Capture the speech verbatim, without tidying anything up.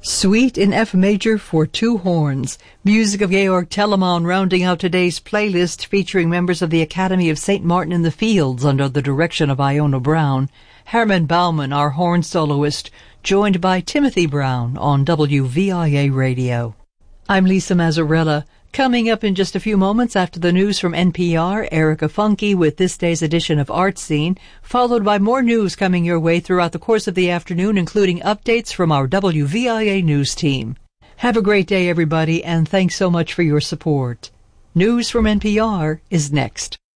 Suite in F major for two horns. Music of Georg Telemann rounding out today's playlist, featuring members of the Academy of Saint Martin in the Fields under the direction of Iona Brown. Herman Baumann, our horn soloist, joined by Timothy Brown on W V I A Radio. I'm Lisa Mazzarella. Coming up in just a few moments after the news from N P R, Erica Funke with this day's edition of Art Scene, followed by more news coming your way throughout the course of the afternoon, including updates from our W V I A news team. Have a great day, everybody, and thanks so much for your support. News from N P R is next.